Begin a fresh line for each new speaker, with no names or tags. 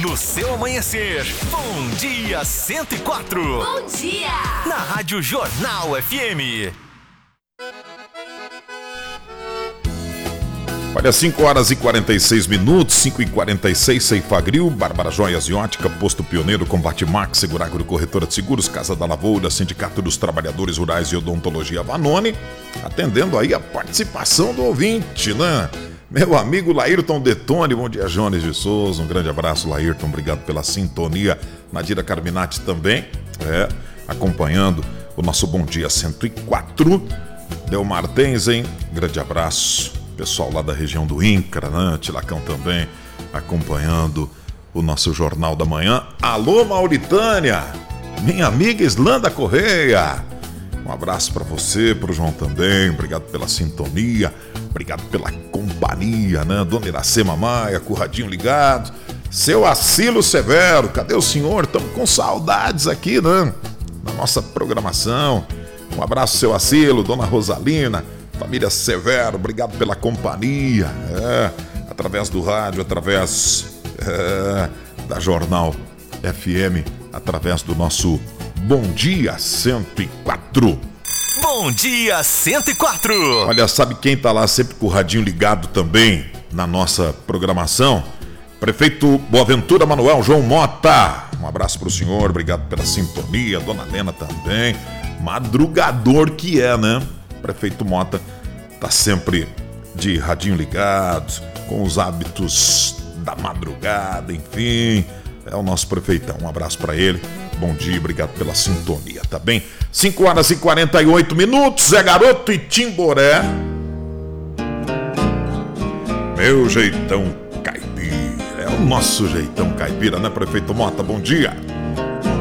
no seu amanhecer. Bom Dia 104.
Bom dia!
Na Rádio Jornal FM.
Olha, 5h46, 5h46, Ceifagriu, Bárbara Joias e Ótica, Posto Pioneiro, Combate Max, Segurágro Corretora de Seguros, Casa da Lavoura, Sindicato dos Trabalhadores Rurais e Odontologia Vanoni, atendendo aí a participação do ouvinte, né? Meu amigo Laírton Detone, bom dia, Jones de Souza, um grande abraço, Laírton, obrigado pela sintonia. Nadira Carminati também, acompanhando o nosso Bom Dia 104. Delmar Tenzen, grande abraço. Pessoal lá da região do INCRA, né? Tilacão também acompanhando o nosso Jornal da Manhã. Alô, Mauritânia, minha amiga Islanda Correia. Um abraço para você, para o João também. Obrigado pela sintonia, obrigado pela companhia, né? Dona Iracema Maia, com o radinho ligado. Seu Acilo Severo, cadê o senhor? Estamos com saudades aqui, né? Na nossa programação. Um abraço, seu Acilo, Dona Rosalina, família Severo, obrigado pela companhia, através do rádio, através da Jornal FM, através do nosso Bom Dia 104.
Bom Dia 104.
Olha, sabe quem tá lá sempre com o radinho ligado também na nossa programação? Prefeito Boaventura Manuel João Mota. Um abraço pro senhor, obrigado pela sintonia, Dona Lena também. Madrugador que é, né? Prefeito Mota tá sempre de radinho ligado, com os hábitos da madrugada, enfim, é o nosso prefeitão. Um abraço para ele, bom dia, obrigado pela sintonia, tá bem? 5h48, Zé Garoto e Timboré. Meu jeitão caipira, é o nosso jeitão caipira, né, prefeito Mota? Bom dia.